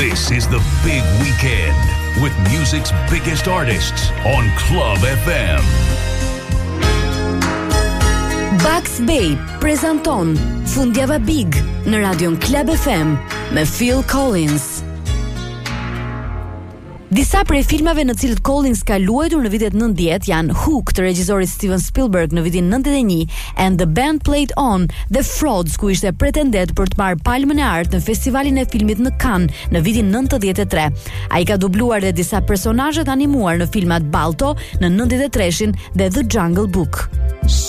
This is the big weekend with music's biggest artists on Club FM. Bugs Bay prezanton Fundjava Big në radion Club FM me Phil Collins. Disa prej filmave në cilët Collins ka luajtur në vitet 90 janë Hook të regjisorit Steven Spielberg në vitin 91, And the Band Played On, The Frauds, ku ishte pretendet për të marrë Palmën e Artë në festivalin e filmit në Cannes në vitin 93. Ai ka dubluar dhe disa personazhe të animuar në filmat Balto në 93-shin dhe The Jungle Book.